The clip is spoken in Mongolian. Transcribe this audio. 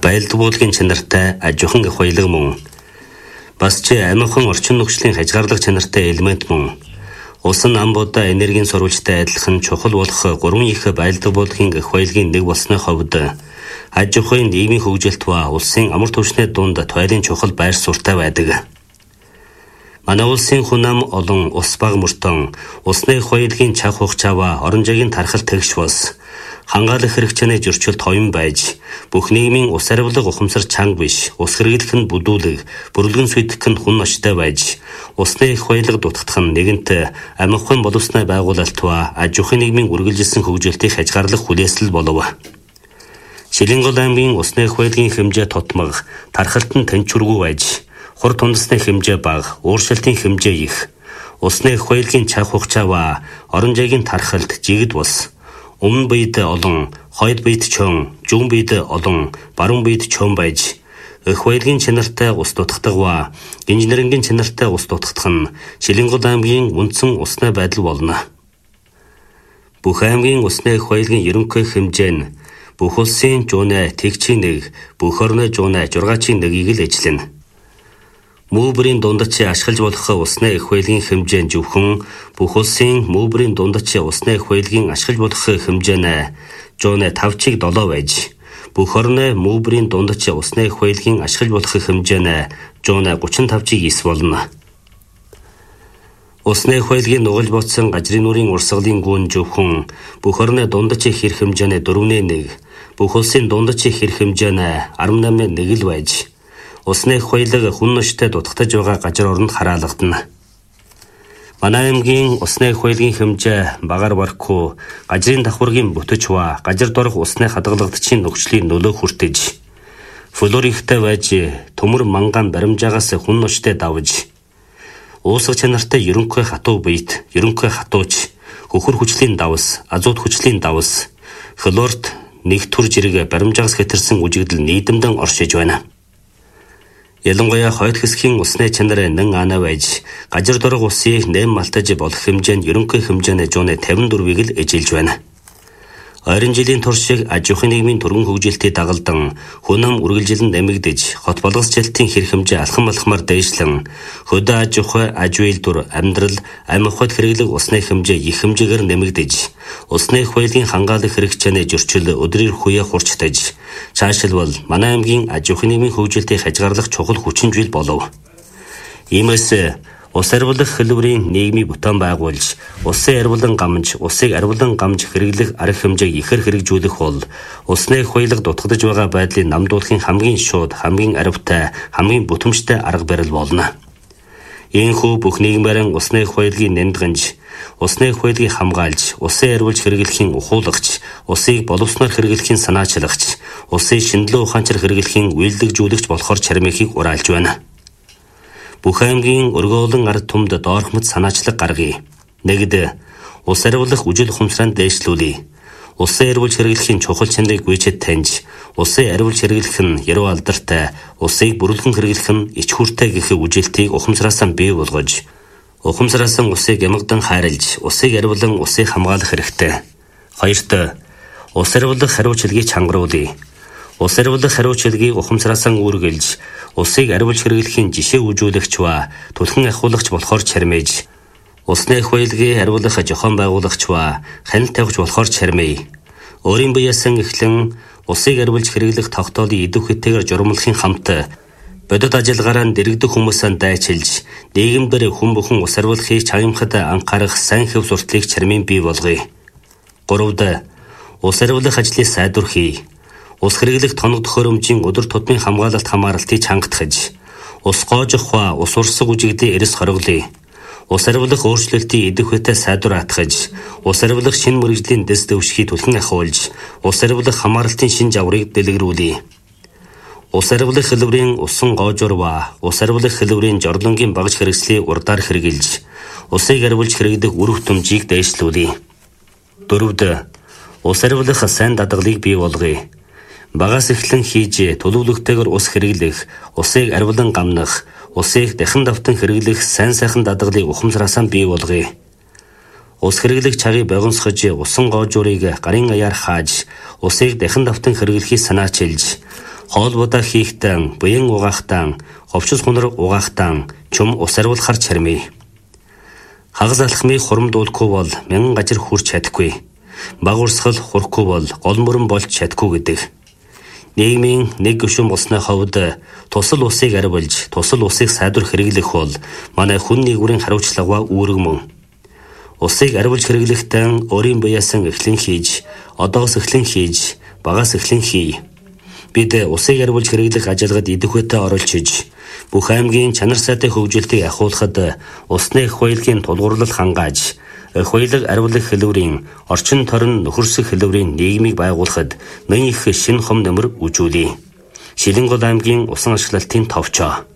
Баялаг буулгын чанартай аж ахуйн их баялаг мөн. Бас ч амархан орчин нөхцөлийн хязгаарлах чанартай элемент мөн. Усан амбуудаа энергийн сурвалжтай адилхан чухал болох 3 их баялаг буулгын их баялагын нэг болсны хувьд аж ахуйн нийгмийн хөгжилт ба улсын амар түвшний дунд туйлын чухал байр суурьтай байдаг. Манай улсын хүн ам олон ус баг мөртөн усны их баялагын чах хугацаа орон зайгийн тархал тэгш бас хангаалах хэрэгцээний зөрчилд ховын байж бүх нийгмийн ус арвилга ухамсар чанга биш ус хэрэглэх нь бүдүүлэг бүрлгэн сүйтгэх нь хүн ночтой байж усны их баялаг дутагдах нь нэгэнт амархан боловсны байгуулалт ба аж ахуйн нийгмийн үргэлжилсэн хөгжилтийг хязгаарлах хүлээсэл болов. Шилэнгол аймгийн усны их баялагын хэмжээ тотмог тархалт нь тэнцвэргүй байж хур тундасны хэмжээ бага өөрчлөлтийн хэмжээ их усны их баялагын чах хугацаа ба орон зайгийн тархалт жигд бус өмнө биед олон, хойд биед чон, зүүн биед олон, баруун биед чон байж их баялагын чанартай ус дутагдах ба инженерингийн чанартай ус дутагдах нь Шилэнгол аймгийн үндсэн усны байдал болно. Бүх аймгийн усны их баялагын ерөнхий хэмжээ нь бүх улсын жуунэ тэгчийн нэг, бүх орны жуунэ жургаачийн нэгийг л эзлэнэ. Мөбрийн дундч ашиглаж болох усны их баялагын хэмжээ нь зөвхөн бүх улсын мөбрийн дундч усны их баялагын ашиглаж болох хэмжээ нь 105-7 байж бүх орны мөбрийн дундч усны их баялагын ашиглаж болох хэмжээ нь 135-9 болно. Усны их баялагын нугалж ботсон гажрын нүрийн урсгалын гүн зөвхөн бүх орны дундч хэрэг хэмжээ нь 4.1, бүх улсын дундч хэрэг хэмжээ нь 18.1 л байж усны их баялаг хүн ночтой дутагдж байгаа газар оронд хараалгадана. Манай аймгийн усны их баялагын хэмжээ багаар барахгүй газрын давхаргийн бүтэж ба газар дорох усны хадгалагдчихын нөхцөлийн нөлөө хүртэж флорихтэй байж төмөр манган баримжаагаас хүн ночтой давж уусах чанартай ерөнхий хатуу биет ерөнхий хатууч хөхөр хүчлийн давс азот хүчлийн давс хлорт нэг төр зэрэг баримжаагаас хэтэрсэн үжигдэл нийдэмдэн оршиж байна. Ялангуяа хойд хэсгийн усны чанар нэн ана байж газар дорох усыг нэм малтаж болох хэмжээнд ерөнхий хэмжээний 154-ийг л эжилж байна. Ойрын жилийн туршиг аж ахуйн нийгмийн түргэн хөгжилтийг дагалдан хүн ам үргэлжилэн нэмэгдэж хот болгосчлтын хэрэг хэмжээ алхам алхмаар дээшлэн хөдөө аж ахуй аж үйлдвэр амьдрал амь ухад хэрэглэх усны хэмжээ их хэмжээгээр нэмэгдэж усны их баялагын хангаалах хэрэгцээний зөрчил өдрөөр хүя хурцтаж цаашлбал манай аймгийн аж ахуйн нийгмийн хөгжилтийг хязгаарлах чухал хүчин зүйл болов. Иймээс ус арвилах хэлбэрийн нийгмийн бүтээн байгуулж, усын арвилан гамж, усыг арвилан гамж хэрэглэх арга хэмжээг ихэр хэрэгжүүлэх бол усны их баялаг дутагдж байгаа байдлыг намдуулахын хамгийн шууд, хамгийн аривтай, хамгийн бүтэмжтэй арга барил болно. Ийхүү бүх нийгмээрэн усны их баялагын нэмдгэнж, усны их баялагыг хамгаалж, усын арвилж хэрэглэхийн ухуулагч, усыг боловсноор хэрэглэхийн санаачлагч, усын шинжилгээ ухаанчаар хэрэглэхийн үйлдвэрлэгжүүлэгч болохоор чармихийг ураалж байна. Бүх аймгийн өргөөлөн ард түмд доорхмод санаачлаг гаргая. Нэгд ус арвилах үжил ухамсараа дээшлүүлье. Усын арвилж хэрэглэхийн чухал чанарыг гүйцэд таньж, усын арвилж хэрэглэх нь яруу алдартай, усыг бүрэлдэн хэрэглэх нь ич хүртэй гэх үжилтийг ухамсараасаа бий болгож, ухамсараасаа усыг ямагдан хайрлж, усыг арвилан усыг хамгаалах хэрэгтэй. Хоёрт ус арвилах хариуцлагыг чангаруулъя. Ус арвилах хариуцлагыг ухамсараасаа үүргэлж, усыг арвилж хэрэглэхийн жишээ үзүүлэгч ба түлхэн ахиулагч болохоор чармээж, усны их баялагыг арвилах зохион байгуулагч ба хяналт тавьж болохоор чармээ. Өөрийн биеэсэн эхлэн усыг арвилж хэрэглэх тогтоолын идэв хэтээр журмлахын хамт бодит ажиллагаараа дэрэгдэх хүмүүсээ дайчилж, нийгэмдэр хүн бүхэн ус арвилахыг чагнахад анхаарах сайн хэв сурталыг чармын бий болгоё. Гуравд ус арвилах ажлыг сайдвархий. Ус хэрэглэх тоног төхөөрөмжийн өдөр тутмын хамгаалалт хамааралтыг чангатгаж, ус гоожих ба ус урсгал үжигдээ эрс хориглоё. Ус арвилах өөрчлөлтийн идэв хэтэ сайдвар атгаж, ус арвилах шинэ мэргэжлийн дэс дэвшгийг түлхэн ахиулж, ус арвилах хамааралтын шинж аврыг дэлгэрүүлье. Ус арвилах хэлбэрийн усан гоожор ба ус арвилах хэлбэрийн жорлонгийн багж хэрэгслийг урдаар хэрэгжилж, усыг арвилж хэрэглэх үр хөтөмжийг дээшлүүлье. Дөрөвд ус арвилах сайн дадгалыг бий болгоё. Багаас эхлэн хийж төлөвлөгтэйгээр ус хэрэглэх, усыг арвилан гамнах, усыг дахин давтан хэрэглэх сайн сайхан дадгалыг ухамсараасаа бий болгоё. Ус хэрэглэх чагийг богиносгож, усан гоожурыг гарын аяар хааж, усыг дахин давтан хэрэглэхийг санаачилж, Хоолбудаа хийхтэн, буян угаахтан, ховчос хунар угаахтан, чум ус ариулахар чармий. Хагас алхмыг хурамдуулахгүй бол мянган гажир хүрч чадахгүй. Баг урсгал хурахгүй бол гол мөрөн болж чадахгүй гэдэг. Нийгмийн нэг гишүүн болсны хувьд тусал усыг арвилж, тусал усыг сайдвар хэрэглэх бол манай хүн нэгүрийн хариуцлага үүрэг мөн. Усыг арвилж хэрэглэхдээ өөрийн биеэсэн эхлэн хийж, одоос эхлэн хийж, багаас эхлэн хий. Бид усыг арвилж хэрэглэх ажиллагад идэвхтэй оролцож, бүх аймгийн чанар сайтай хөгжилтийг ахиулахад усны их баялагын тулгуурлал хангааж, их баялаг арвилах хэлбэрийн орчин торон нөхөрсөх хэлбэрийн нийгмийг байгуулахад нэн их шинэ хом нэмэр үжүүлье. Шилэнгол аймгийн усан ашиглалтын товчоо.